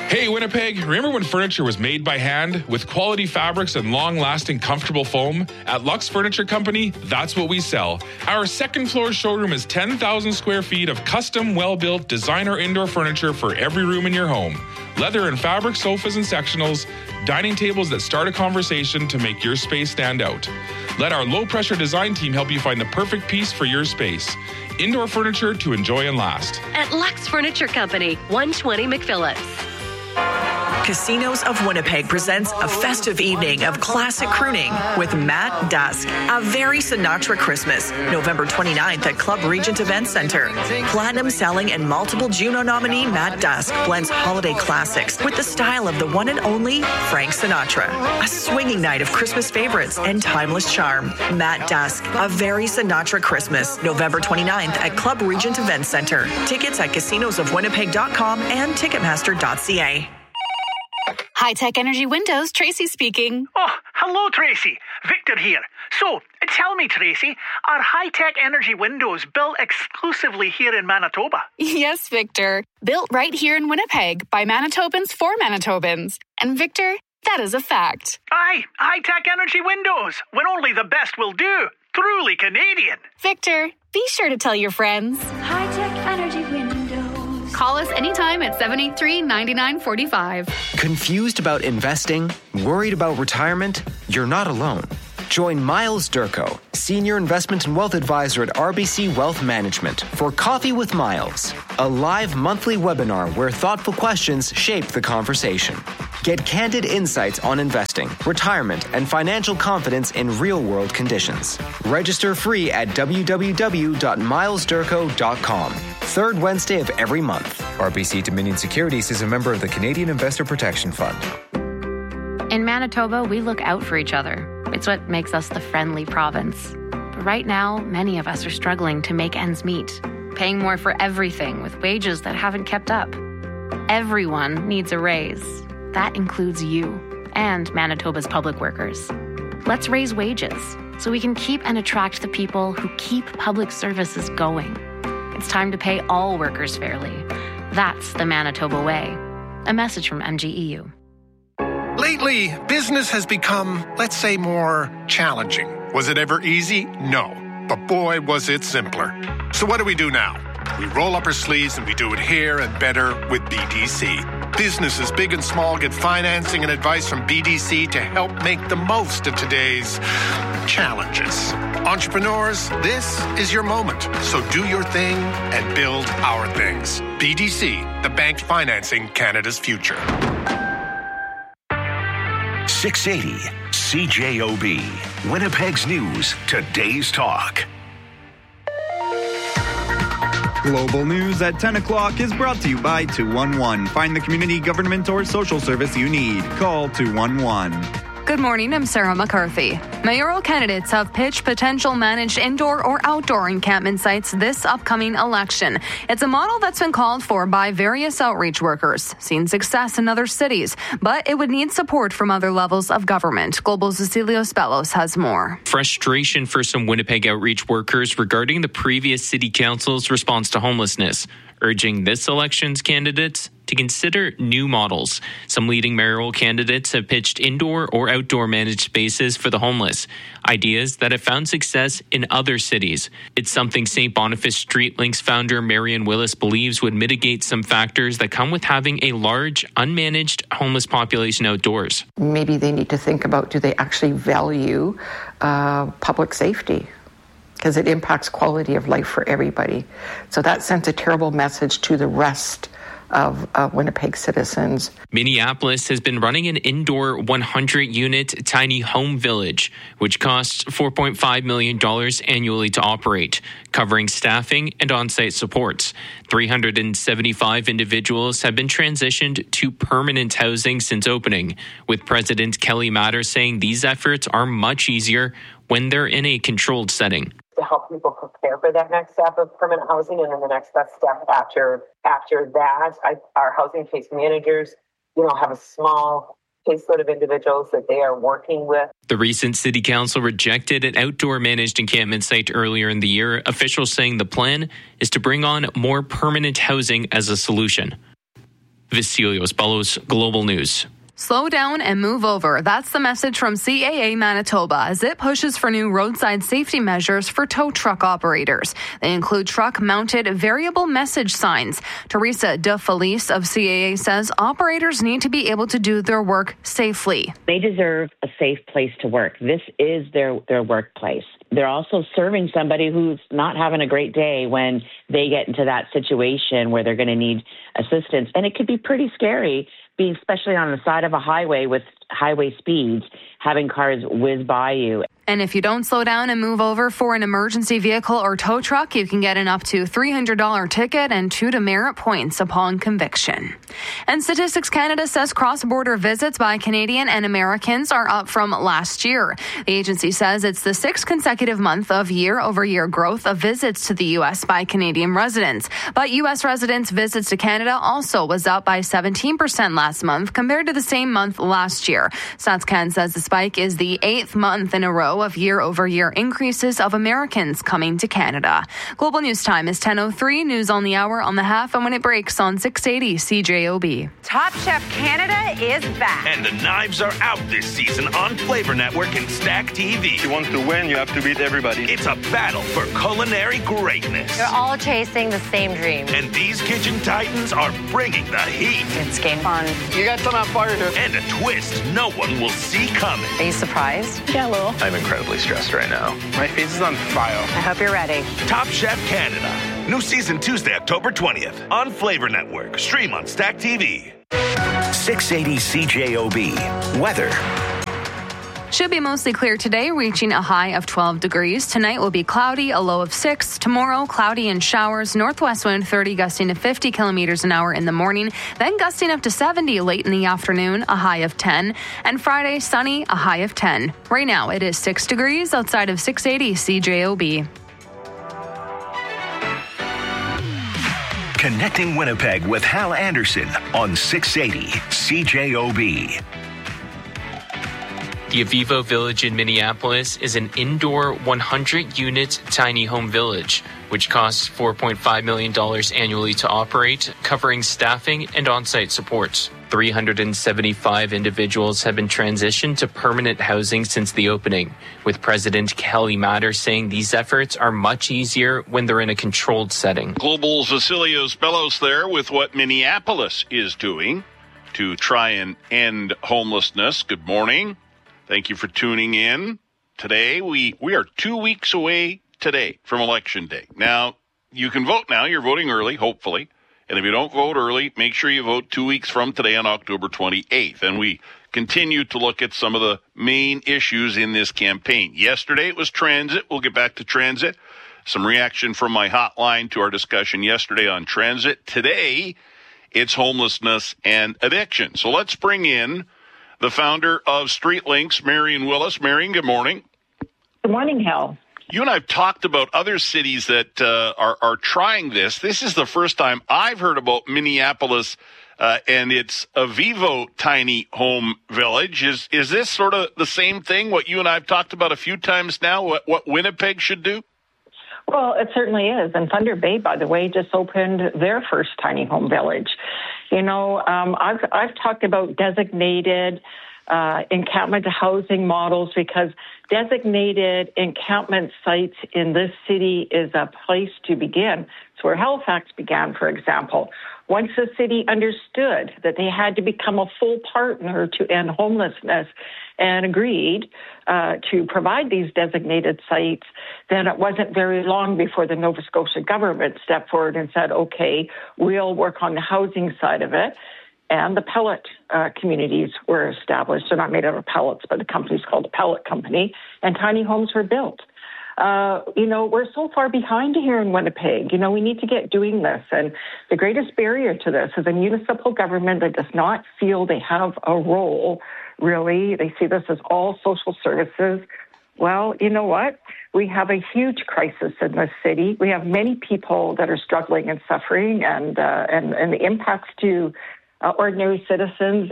Hey, Winnipeg, remember when furniture was made by hand with quality fabrics and long-lasting comfortable foam? At Lux Furniture Company, that's what we sell. Our second floor showroom is 10,000 square feet of custom, well-built designer indoor furniture for every room in your home. Leather and fabric sofas and sectionals, dining tables that start a conversation to make your space stand out. Let our low-pressure design team help you find the perfect piece for your space. Indoor furniture to enjoy and last. At Lux Furniture Company, 120 McPhillips. Casinos of Winnipeg presents a festive evening of classic crooning with Matt Dusk. A very Sinatra Christmas, November 29th at Club Regent Event Center. Platinum selling and multiple Juno nominee Matt Dusk blends holiday classics with the style of the one and only Frank Sinatra. A swinging night of Christmas favorites and timeless charm. Matt Dusk, A Very Sinatra Christmas, November 29th at Club Regent Event Center. Tickets at casinosofwinnipeg.com and ticketmaster.ca. High-Tech Energy Windows, Tracy speaking. Oh, hello, Tracy. Victor here. So, tell me, Tracy, are High-Tech Energy Windows built exclusively here in Manitoba? Yes, Victor. Built right here in Winnipeg by Manitobans for Manitobans. And Victor, that is a fact. Aye, High-Tech Energy Windows, when only the best will do. Truly Canadian. Victor, be sure to tell your friends. High-Tech Energy Windows. Call us anytime at 783-9945. Confused about investing? Worried about retirement? You're not alone. Join Miles Durko, Senior Investment and Wealth Advisor at RBC Wealth Management, for Coffee with Miles, a live monthly webinar where thoughtful questions shape the conversation. Get candid insights on investing, retirement, and financial confidence in real-world conditions. Register free at www.milesdurko.com. Third Wednesday of every month. RBC Dominion Securities is a member of the Canadian Investor Protection Fund. In Manitoba, we look out for each other. It's what makes us the friendly province. But right now, many of us are struggling to make ends meet, paying more for everything with wages that haven't kept up. Everyone needs a raise. That includes you and Manitoba's public workers. Let's raise wages so we can keep and attract the people who keep public services going. It's time to pay all workers fairly. That's the Manitoba way. A message from MGEU. Lately, business has become, let's say, more challenging. Was it ever easy? No. But boy, was it simpler. So what do we do now? We roll up our sleeves and we do it here and better with BDC. Businesses big and small get financing and advice from BDC to help make the most of today's challenges. Entrepreneurs, this is your moment. So do your thing and build our things. BDC, the bank financing Canada's future. 680 CJOB, Winnipeg's News, Today's Talk. Global News at 10 o'clock is brought to you by 211. Find the community, government, or social service you need. Call 211. Good morning, I'm Sarah McCarthy. Mayoral candidates have pitched potential managed indoor or outdoor encampment sites this upcoming election. It's a model that's been called for by various outreach workers, seen success in other cities, but it would need support from other levels of government. Global Cecilio Spellos has more. Frustration for some Winnipeg outreach workers regarding the previous city council's response to homelessness, urging this election's candidates to consider new models. Some leading mayoral candidates have pitched indoor or outdoor managed spaces for the homeless, ideas that have found success in other cities. It's something St. Boniface StreetLinks founder Marion Willis believes would mitigate some factors that come with having a large, unmanaged homeless population outdoors. Maybe they need to think about, do they actually value public safety? Because it impacts quality of life for everybody. So that sends a terrible message to the rest of Winnipeg citizens. Minneapolis has been running an indoor 100-unit tiny home village, which costs $4.5 million annually to operate, covering staffing and on-site supports. 375 individuals have been transitioned to permanent housing since opening, with President Kelly Matter saying these efforts are much easier when they're in a controlled setting. To help people prepare for that next step of permanent housing, and then the next best step after that, our housing case managers, have a small caseload of individuals that they are working with. The recent city council rejected an outdoor managed encampment site earlier in the year, officials saying the plan is to bring on more permanent housing as a solution. Vasilios Bellows, Global News. Slow down and move over. That's the message from CAA Manitoba as it pushes for new roadside safety measures for tow truck operators. They include truck-mounted variable message signs. Teresa De Felice of CAA says operators need to be able to do their work safely. They deserve a safe place to work. This is their workplace. They're also serving somebody who's not having a great day when they get into that situation where they're going to need assistance. And it could be pretty scary, being especially on the side of a highway with highway speeds, having cars whiz by you. And if you don't slow down and move over for an emergency vehicle or tow truck, you can get an up to $300 ticket and 2 demerit points upon conviction. And Statistics Canada says cross-border visits by Canadian and Americans are up from last year. The agency says it's the 6th consecutive month of year-over-year growth of visits to the U.S. by Canadian residents. But U.S. residents' visits to Canada also was up by 17% last month compared to the same month last year. StatsCan says the spike is the 8th month in a row of year-over-year increases of Americans coming to Canada. Global News Time is 10:03. News on the hour, on the half, and when it breaks on 680 CJOB. Top Chef Canada is back. And the knives are out this season on Flavor Network and Stack TV. If you want to win, you have to beat everybody. It's a battle for culinary greatness. They're all chasing the same dream. And these kitchen titans are bringing the heat. It's game on. You got some on fire here. And a twist no one will see coming. Are you surprised? Yeah, a little. I'm incredibly stressed right now. My face is on fire. I hope you're ready. Top Chef Canada. New season Tuesday, October 20th on Flavor Network. Stream on Stack TV. 680 CJOB. Weather. Should be mostly clear today, reaching a high of 12 degrees. Tonight will be cloudy, a low of 6. Tomorrow, cloudy and showers. Northwest wind 30, gusting to 50 kilometers an hour in the morning. Then gusting up to 70 late in the afternoon, a high of 10. And Friday, sunny, a high of 10. Right now, it is 6 degrees outside of 680 CJOB. Connecting Winnipeg with Hal Anderson on 680 CJOB. The Avivo Village in Minneapolis is an indoor 100-unit tiny home village, which costs $4.5 million annually to operate, covering staffing and on-site support. 375 individuals have been transitioned to permanent housing since the opening, with President Kelly Matter saying these efforts are much easier when they're in a controlled setting. Global's Vasilios Bellows there with what Minneapolis is doing to try and end homelessness. Good morning. Thank you for tuning in. Today, we are 2 weeks away today from Election Day. Now, you can vote now. You're voting early, hopefully. And if you don't vote early, make sure you vote 2 weeks from today on October 28th. And we continue to look at some of the main issues in this campaign. Yesterday, it was transit. We'll get back to transit. Some reaction from my hotline to our discussion yesterday on transit. Today, it's homelessness and addiction. So let's bring in the founder of StreetLinks, Marion Willis. Marion, good morning. Good morning, Hal. You and I have talked about other cities that are trying this. This is the first time I've heard about Minneapolis and its Avivo tiny home village. Is this sort of the same thing, what you and I have talked about a few times now, what Winnipeg should do? Well, it certainly is. And Thunder Bay, by the way, just opened their first tiny home village. You know, I've talked about designated encampment housing models because designated encampment sites in this city is a place to begin. It's where Halifax began, for example. Once the city understood that they had to become a full partner to end homelessness and agreed to provide these designated sites, then it wasn't very long before the Nova Scotia government stepped forward and said, okay, we'll work on the housing side of it. And the pellet communities were established. They're not made out of pellets, but the company's called the Pellet Company, and tiny homes were built. We're so far behind here in Winnipeg. You know, we need to get doing this. And the greatest barrier to this is a municipal government that does not feel they have a role, really. They see this as all social services. Well, you know what? We have a huge crisis in this city. We have many people that are struggling and suffering, and the impacts to ordinary citizens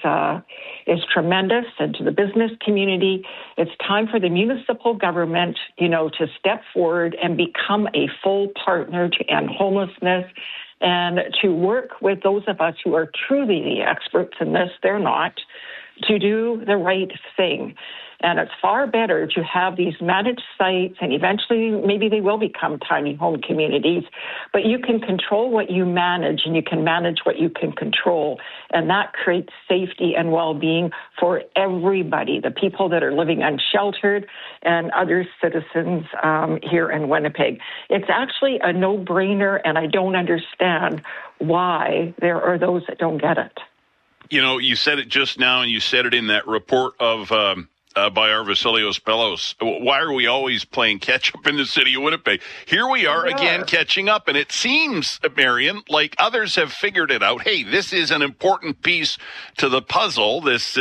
is tremendous, and to the business community. It's time for the municipal government, to step forward and become a full partner to end homelessness. and to work with those of us who are truly the experts in this, they're not, to do the right thing. And it's far better to have these managed sites, and eventually maybe they will become tiny home communities, but you can control what you manage and you can manage what you can control. And that creates safety and well-being for everybody, the people that are living unsheltered and other citizens here in Winnipeg. It's actually a no-brainer, and I don't understand why there are those that don't get it. You know, you said it just now, and you said it in that report of by our Vasilios Bellos. Why are we always playing catch-up in the city of Winnipeg? Here we are again catching up, and it seems, Marion, like others have figured it out. Hey, this is an important piece to the puzzle, this,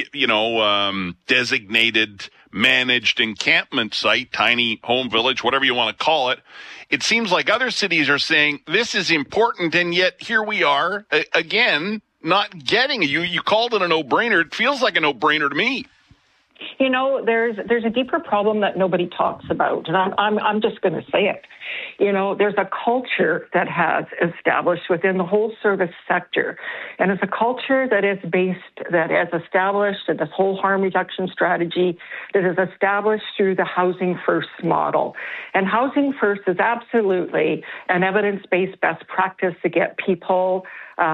designated managed encampment site, tiny home village, whatever you want to call it. It seems like other cities are saying this is important, and yet here we are, again, not getting it. You called it a no-brainer. It feels like a no-brainer to me. You know, there's a deeper problem that nobody talks about, and I'm just going to say it. You know, there's a culture that has established within the whole service sector, and it's a culture that has established this whole harm reduction strategy that is established through the Housing First model. And Housing First is absolutely an evidence-based best practice to get people,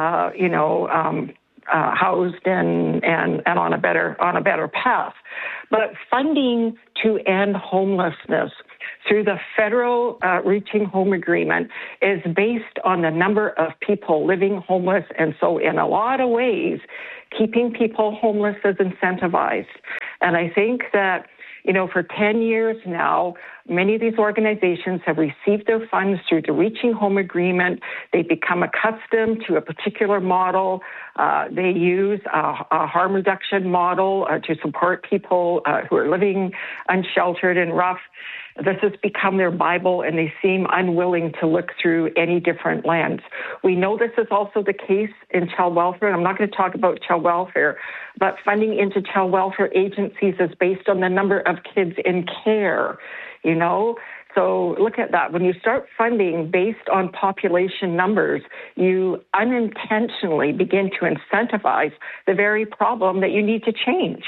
housed and on a better path. But funding to end homelessness through the federal Reaching Home Agreement is based on the number of people living homeless. And so in a lot of ways, keeping people homeless is incentivized. And I think that, you know, for 10 years now, many of these organizations have received their funds through the Reaching Home Agreement. They become accustomed to a particular model. They use a harm reduction model to support people who are living unsheltered and rough. This has become their Bible, and they seem unwilling to look through any different lens. We know this is also the case in child welfare, and I'm not going to talk about child welfare, but funding into child welfare agencies is based on the number of kids in care, you know? So look at that. When you start funding based on population numbers, you unintentionally begin to incentivize the very problem that you need to change.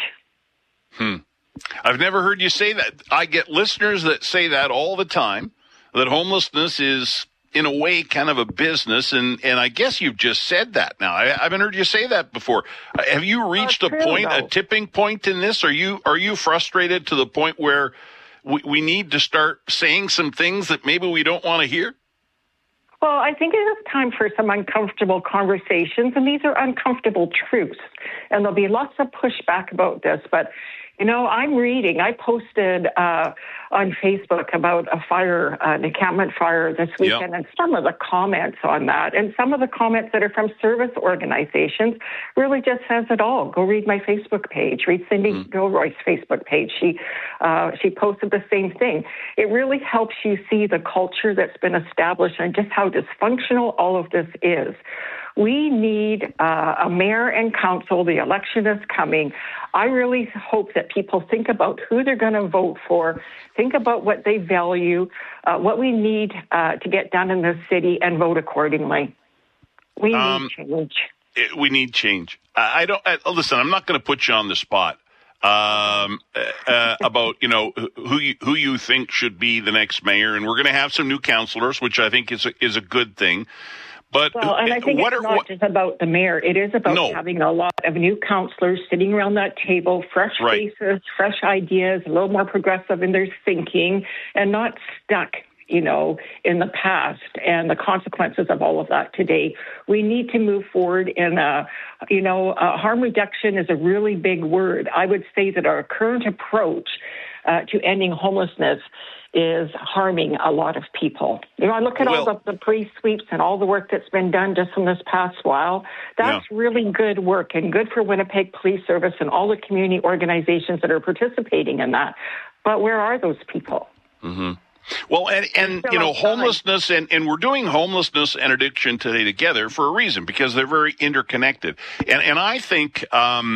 I've never heard you say that. I get listeners that say that all the time, that homelessness is, in a way, kind of a business, and I guess you've just said that now. I haven't heard you say that before. Have you reached a tipping point in this? Are you frustrated to the point where we need to start saying some things that maybe we don't want to hear? Well, I think it is time for some uncomfortable conversations, and these are uncomfortable truths, and there'll be lots of pushback about this, but you know, I posted on Facebook about a fire, an encampment fire this weekend, and some of the comments on that, and some of the comments that are from service organizations really just says it all. Go read my Facebook page. Read Cindy Gilroy's Facebook page. She posted the same thing. It really helps you see the culture that's been established and just how dysfunctional all of this is. We need a mayor and council. The election is coming. I really hope that people think about who they're going to vote for, think about what they value, what we need to get done in this city, and vote accordingly. We need change. We need change. Listen, I'm not going to put you on the spot about, you know, who you think should be the next mayor. And we're going to have some new councillors, which I think is a good thing. But well, and I think it's not just about the mayor. It is about having a lot of new councillors sitting around that table, fresh faces, fresh ideas, a little more progressive in their thinking, and not stuck, you know, in the past and the consequences of all of that today. We need to move forward in harm reduction is a really big word. I would say that our current approach to ending homelessness is harming a lot of people. You know, I look at all the police sweeps and all the work that's been done just in this past while. That's really good work and good for Winnipeg Police Service and all the community organizations that are participating in that. But where are those people? Mm-hmm. Well, and you know, homelessness, and we're doing homelessness and addiction today together for a reason, because they're very interconnected. And I think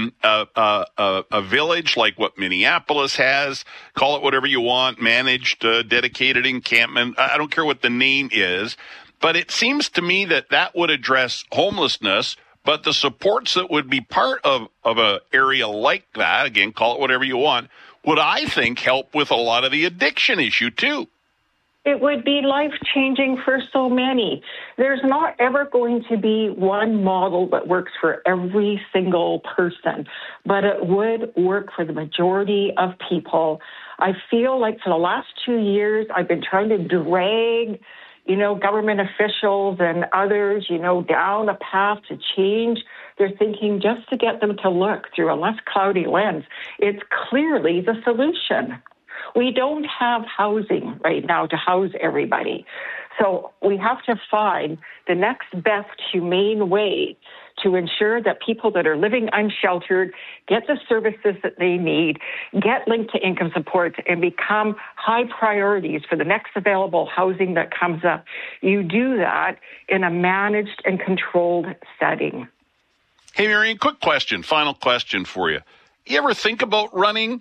a village like what Minneapolis has, call it whatever you want, managed, dedicated encampment, I don't care what the name is But it seems to me that would address homelessness, but the supports that would be part of an area like that, again, call it whatever you want, would, I think, help with a lot of the addiction issue, too. It would be life-changing for so many. There's not ever going to be one model that works for every single person, but it would work for the majority of people. I feel like for the last 2 years, I've been trying to drag, government officials and others, down a path to change their thinking just to get them to look through a less cloudy lens. It's clearly the solution. We don't have housing right now to house everybody. So we have to find the next best humane way to ensure that people that are living unsheltered get the services that they need, get linked to income support, and become high priorities for the next available housing that comes up. You do that in a managed and controlled setting. Hey, Marion, quick question, final question for you. You ever think about running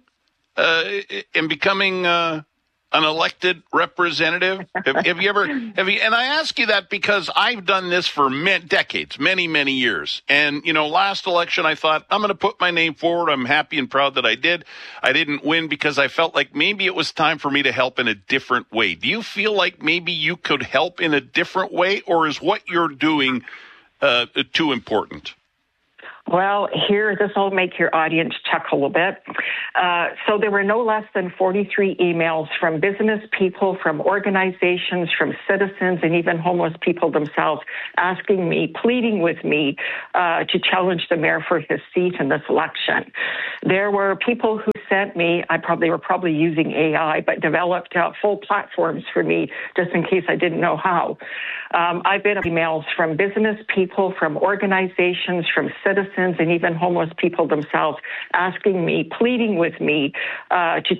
and becoming an elected representative? Have you ever, and I ask you that because I've done this for decades, many, many years. And, last election, I thought, I'm going to put my name forward. I'm happy and proud that I did. I didn't win because I felt like maybe it was time for me to help in a different way. Do you feel like maybe you could help in a different way, or is what you're doing too important? Well, this will make your audience chuckle a bit. So there were no less than 43 emails from business people, from organizations, from citizens, and even homeless people themselves asking me, pleading with me to challenge the mayor for his seat in this election. There were people who sent me, they were probably using AI, but developed full platforms for me just in case I didn't know how. I've been emails from business people, from organizations, from citizens, and even homeless people themselves asking me, pleading with me to